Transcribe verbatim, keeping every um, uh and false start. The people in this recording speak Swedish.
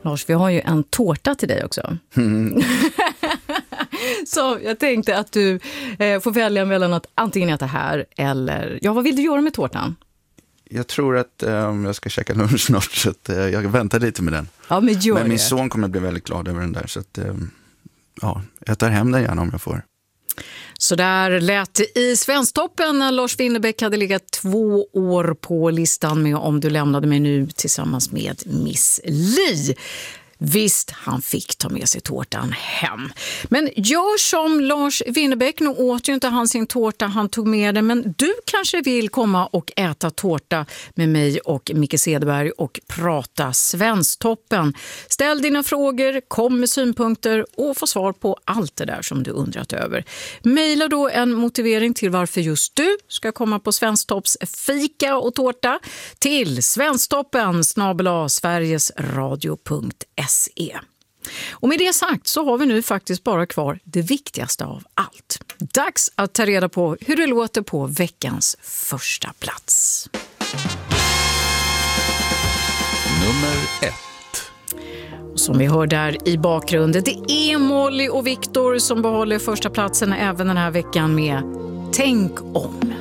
Lars, vi har ju en tårta till dig också. Mm. Så jag tänkte att du eh, får välja mellan att antingen äta här eller... Ja, vad vill du göra med tårtan? Jag tror att um, jag ska käka lunch snart, så att, uh, jag väntar lite med den. Ja, men gör men min det. son kommer att bli väldigt glad över den där, så att, um, ja, jag tar hem den gärna om jag får. Så där lät det i Svensktoppen när Lars Winnerbäck hade legat två år på listan med Om du lämnade mig nu tillsammans med Miss Li. Visst, han fick ta med sig tårtan hem. Men gör som Lars Winnerbäck, nu åt ju inte han sin tårta, han tog med den. Men du kanske vill komma och äta tårta med mig och Micke Cederberg och prata Svensktoppen. Ställ dina frågor, kom med synpunkter och få svar på allt det där som du undrat över. Maila då en motivering till varför just du ska komma på Svensktopps fika och tårta till svensktoppen snabel-a sverigesradio punkt se. Och med det sagt så har vi nu faktiskt bara kvar det viktigaste av allt. Dags att ta reda på hur det låter på veckans första plats. Nummer ett. Som vi hör där i bakgrunden, det är Molly och Viktor som behåller första platsen även den här veckan med Tänk om.